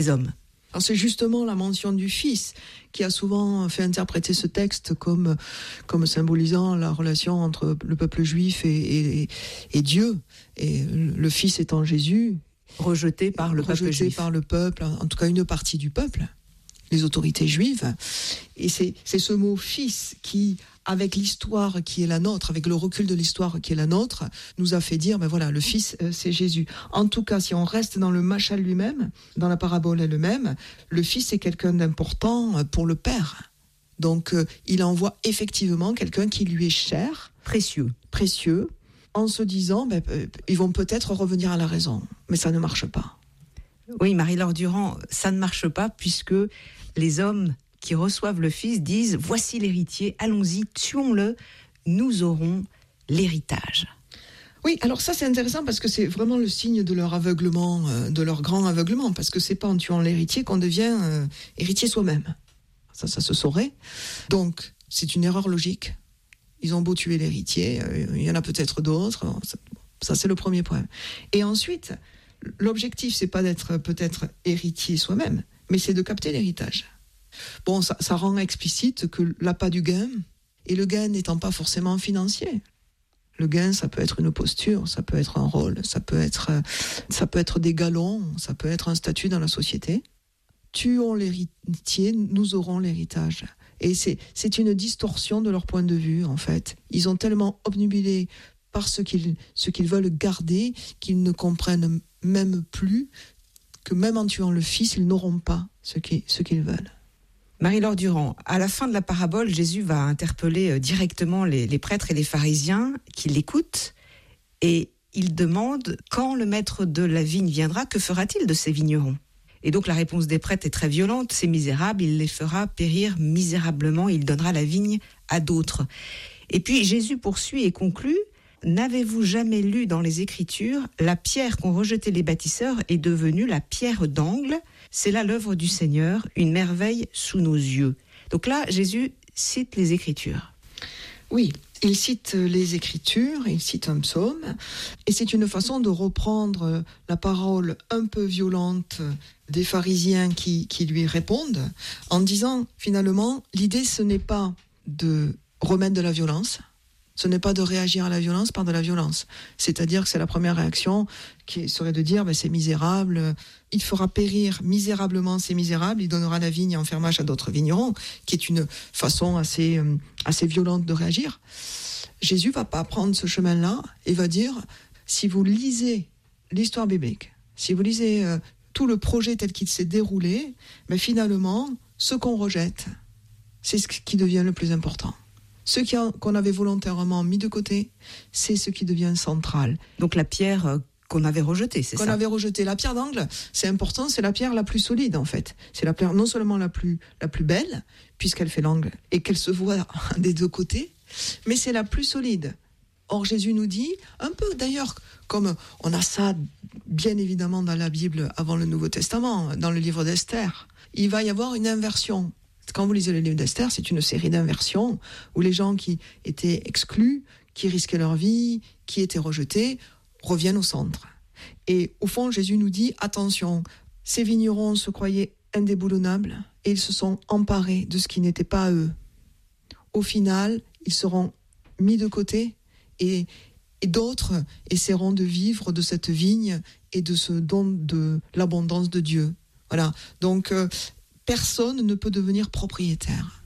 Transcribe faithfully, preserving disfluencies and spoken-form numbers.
les hommes. Alors c'est justement la mention du Fils qui a souvent fait interpréter ce texte comme, comme symbolisant la relation entre le peuple juif et, et, et Dieu. Et le Fils étant Jésus, rejeté par le rejeté peuple juif. par le peuple, en tout cas une partie du peuple, les autorités juives. Et c'est, c'est ce mot Fils qui, avec l'histoire qui est la nôtre, avec le recul de l'histoire qui est la nôtre, nous a fait dire, ben voilà, le Fils, euh, c'est Jésus. En tout cas, si on reste dans le machal lui-même, dans la parabole elle-même, le Fils est quelqu'un d'important pour le Père. Donc, euh, il envoie effectivement quelqu'un qui lui est cher, précieux, précieux, en se disant, ben, euh, ils vont peut-être revenir à la raison, mais ça ne marche pas. Oui, Marie-Laure Durand, ça ne marche pas puisque les hommes qui reçoivent le Fils disent « Voici l'héritier, allons-y, tuons-le, nous aurons l'héritage ». Oui, alors ça c'est intéressant parce que c'est vraiment le signe de leur aveuglement, euh, de leur grand aveuglement, parce que c'est pas en tuant l'héritier qu'on devient euh, héritier soi-même. Ça, ça se saurait. Donc, c'est une erreur logique. Ils ont beau tuer l'héritier, euh, il y en a peut-être d'autres. Ça, ça c'est le premier point. Et ensuite, l'objectif c'est pas d'être peut-être héritier soi-même, mais c'est de capter l'héritage. Bon, ça, ça rend explicite que l'appât du gain, et le gain n'étant pas forcément financier. Le gain, ça peut être une posture, ça peut être un rôle, ça peut être, ça peut être des galons, ça peut être un statut dans la société. Tuons l'héritier, nous aurons l'héritage. Et c'est, c'est une distorsion de leur point de vue, en fait. Ils ont tellement obnubilé par ce qu'ils, ce qu'ils veulent garder qu'ils ne comprennent même plus que même en tuant le Fils, ils n'auront pas ce qu'ils, ce qu'ils veulent. Marie-Laure Durand, à la fin de la parabole, Jésus va interpeller directement les, les prêtres et les pharisiens qui l'écoutent et il demande quand le maître de la vigne viendra, que fera-t-il de ces vignerons ? Et donc la réponse des prêtres est très violente, ces misérables, il les fera périr misérablement, il donnera la vigne à d'autres. Et puis Jésus poursuit et conclut, n'avez-vous jamais lu dans les Écritures, la pierre qu'ont rejetée les bâtisseurs est devenue la pierre d'angle ? C'est là l'œuvre du Seigneur, une merveille sous nos yeux. Donc là, Jésus cite les Écritures. Oui, il cite les Écritures, il cite un psaume, et c'est une façon de reprendre la parole un peu violente des pharisiens qui, qui lui répondent, en disant, finalement, l'idée, ce n'est pas de remettre de la violence, ce n'est pas de réagir à la violence par de la violence. C'est-à-dire que c'est la première réaction qui serait de dire ben, c'est misérable, il fera périr misérablement ces misérables, il donnera la vigne en fermage à d'autres vignerons, qui est une façon assez, euh, assez violente de réagir. Jésus ne va pas prendre ce chemin-là et va dire, si vous lisez l'histoire biblique, si vous lisez euh, tout le projet tel qu'il s'est déroulé, ben, finalement, ce qu'on rejette, c'est ce qui devient le plus important. Ce qu'on avait volontairement mis de côté, c'est ce qui devient central. Donc la pierre qu'on avait rejetée, c'est qu'on ça ? Qu'on avait rejetée. La pierre d'angle, c'est important, c'est la pierre la plus solide en fait. C'est la pierre non seulement la plus, la plus belle, puisqu'elle fait l'angle et qu'elle se voit des deux côtés, mais c'est la plus solide. Or Jésus nous dit, un peu d'ailleurs comme on a ça bien évidemment dans la Bible avant le Nouveau Testament, dans le livre d'Esther, il va y avoir une inversion. Quand vous lisez le livre d'Esther, c'est une série d'inversions où les gens qui étaient exclus, qui risquaient leur vie, qui étaient rejetés, reviennent au centre. Et au fond, Jésus nous dit, attention, ces vignerons se croyaient indéboulonnables et ils se sont emparés de ce qui n'était pas à eux. Au final, ils seront mis de côté et, et d'autres essaieront de vivre de cette vigne et de ce don de l'abondance de Dieu. Voilà, donc... Euh, personne ne peut devenir propriétaire.